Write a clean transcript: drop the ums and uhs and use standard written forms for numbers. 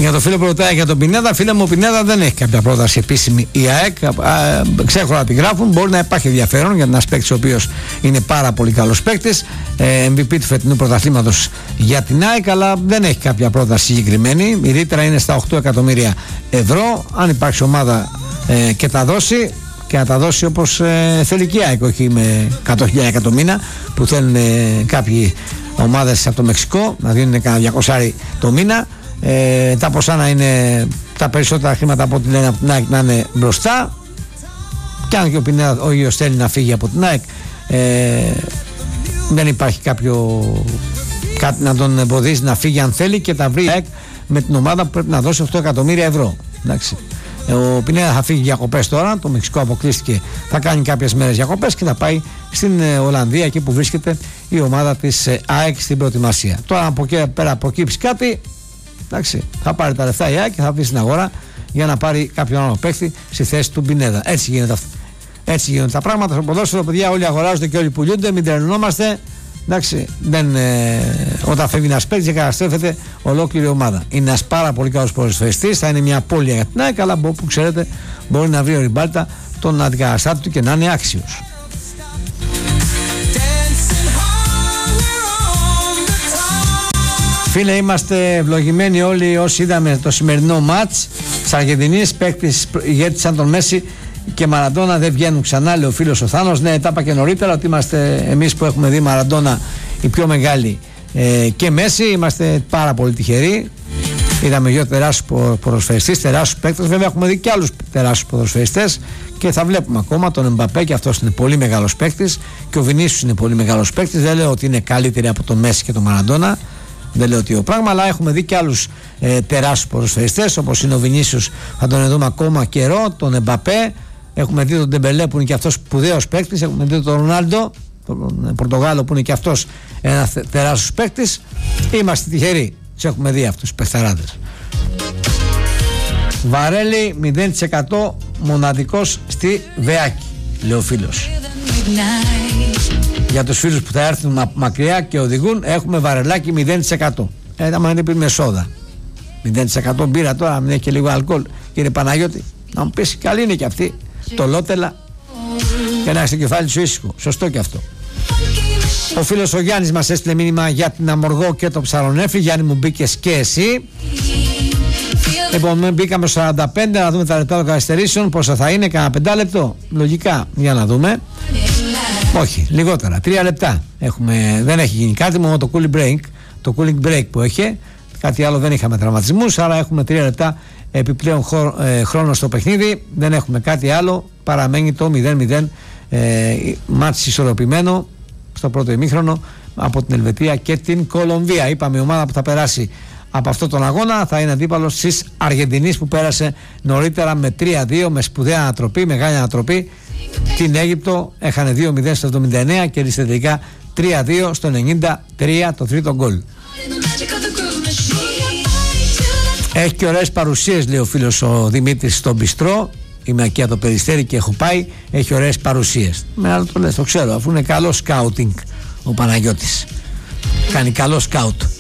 Για το φίλο που ρωτάει για τον Πινέδα, φίλε μου, ο Πινέδα δεν έχει κάποια πρόταση επίσημη. Η ΑΕΚ ξέχωρα τη γράφουν. Μπορεί να υπάρχει ενδιαφέρον για ένα παίκτη ο οποίος είναι πάρα πολύ καλός παίκτης, MVP του φετινού πρωταθλήματος για την ΑΕΚ, αλλά δεν έχει κάποια πρόταση συγκεκριμένη. Η ρήτρα είναι στα 8 εκατομμύρια ευρώ. Αν υπάρξει ομάδα και τα δώσει, και να τα δώσει όπως θέλει και η ΑΕΚ, όχι με 100.000 το μήνα που θέλουν κάποιοι ομάδες από το Μεξικό να δίνουν κανένα 200 το μήνα. Τα ποσά να είναι τα περισσότερα χρήματα από ό,τι λένε από την ΑΕΚ να είναι μπροστά, και αν και ο Πινέδα ο ίδιος θέλει να φύγει από την ΑΕΚ, δεν υπάρχει κάτι να τον εμποδίσει να φύγει αν θέλει, και τα βρει η ΑΕΚ με την ομάδα που πρέπει να δώσει 8 εκατομμύρια ευρώ. Εντάξει. Ο Πινέδα θα φύγει διακοπές τώρα, το Μεξικό αποκλείστηκε, θα κάνει κάποιες μέρες διακοπές και θα πάει στην Ολλανδία, εκεί που βρίσκεται η ομάδα της ΑΕΚ στην προετοιμασία. Τώρα από εκεί πέρα προκύψει κάτι, εντάξει, θα πάρει τα λεφτά η ΑΕΚ και θα βγει στην αγορά για να πάρει κάποιον άλλο παίχτη στη θέση του Πινέδα. Έτσι γίνεται αυτό. Έτσι γίνονται τα πράγματα στο ποδόσφαιρο, παιδιά. Όλοι αγοράζονται και όλοι πουλιούνται, μην τρελνόμαστε. Εντάξει, όταν φεύγει ένας παίκτης και καταστρέφεται ολόκληρη ομάδα. Είναι ένας πάρα πολύ καλός ποδοσφαιριστής, θα είναι μια απώλεια για την ΑΕΚ, αλλά που ξέρετε μπορεί να βρει ο Ριμπάλτα τον αντικαταστάτη του και να είναι άξιος. Φίλε, είμαστε ευλογημένοι όλοι όσοι είδαμε το σημερινό μάτς της Αργεντινής. Παίκτης ηγέτης σαν τον Μέση και Μαραντόνα δεν βγαίνουν ξανά, λέει ο φίλος ο Θάνος. Ναι, τα είπα και νωρίτερα ότι είμαστε εμείς που έχουμε δει Μαραντόνα οι πιο μεγάλοι και Μέση. Είμαστε πάρα πολύ τυχεροί. Είδαμε δύο τεράστιους ποδοσφαιριστές, τεράστιους παίκτες. Βέβαια έχουμε δει και άλλους τεράστιους ποδοσφαιριστές και θα βλέπουμε ακόμα τον Εμπαπέ, και αυτός είναι πολύ μεγάλος παίκτης, και ο Βινίσιους είναι πολύ μεγάλος παίκτης. Δεν λέω ότι είναι καλύτεροι από τον Μέση και τον Μαραντόνα. Δεν λέω ότι πράγμα, αλλά έχουμε δει και άλλους τεράστιους ποδοσφαιριστές, όπως είναι ο Βινίσιους, θα τον δούμε ακόμα καιρό, τον Εμπαπέ. Έχουμε δει τον Ντεμπελέ που είναι και αυτός σπουδαίος παίκτης. Έχουμε δει τον Ρονάλντο, τον Πορτογάλο, που είναι και αυτός ένας τεράστιος παίκτης. Είμαστε τυχεροί, τους έχουμε δει αυτούς τους παιχταράδες. Βαρέλη 0% μοναδικός στη Βεάκη, λέει ο φίλος. Για τους φίλους που θα έρθουν μακριά και οδηγούν, έχουμε βαρελάκι 0%. Άμα είναι πριν με σόδα. 0% μπύρα τώρα, μην έχει και λίγο αλκοόλ. Κύριε Παναγιώτη, να μου πεις, καλή είναι και αυτή. Το Λότελα, και να έχει το κεφάλι σου ήσυχο. Σωστό και αυτό. Ο φίλος ο Γιάννης μας έστειλε μήνυμα για την Αμοργό και το Ψαρονέφη. Γιάννη, μου μπήκες και εσύ. Λοιπόν, μπήκαμε 45, να δούμε τα λεπτά των καθυστερήσεων. Πόσα θα είναι, κανένα 5 λεπτό. Λογικά, για να δούμε. Όχι, λιγότερα, 3 λεπτά έχουμε. Δεν έχει γίνει κάτι, μόνο το cooling break που έχει. Κάτι άλλο δεν είχαμε τραυματισμούς, άρα έχουμε 3 λεπτά επιπλέον χρόνο στο παιχνίδι. Δεν έχουμε κάτι άλλο, παραμένει το 0-0, μάτς ισορροπημένο στο πρώτο ημίχρονο από την Ελβετία και την Κολομβία. Είπαμε, η ομάδα που θα περάσει από αυτόν τον αγώνα θα είναι αντίπαλος της Αργεντινής, που πέρασε νωρίτερα με 3-2, με σπουδαία ανατροπή, μεγάλη ανατροπή, την Αίγυπτο. Έχανε 2-0 στο 79 και κέρδισε τελικά 3-2 στο 93 το τρίτο γκολ. Έχει και ωραίες παρουσίες, λέει ο φίλος ο Δημήτρης, στον Μπιστρό. Είμαι εκεί από το Περιστέρι και έχω πάει. Έχει ωραίες παρουσίες. Με άλλο το λες, το ξέρω, αφού είναι καλό σκάουτινγκ ο Παναγιώτης. Κάνει καλό σκάουτ.